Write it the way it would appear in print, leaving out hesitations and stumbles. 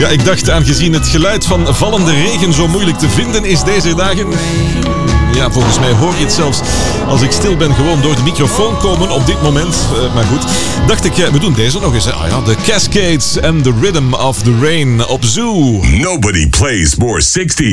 Ja, ik dacht, aangezien het geluid van vallende regen zo moeilijk te vinden is deze dagen... Ja, volgens mij hoor je het zelfs als ik stil ben gewoon door de microfoon komen op dit moment. Maar goed, dacht ik, we doen deze nog eens. Ah ja, The Cascades and the Rhythm of the Rain op Zoo. Nobody plays more 60s.